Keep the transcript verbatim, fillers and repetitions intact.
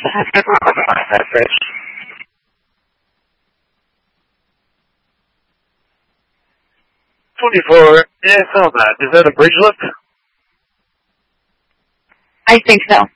That's right. twenty-four, yeah, it's not bad. Is that a bridge lift? I think so.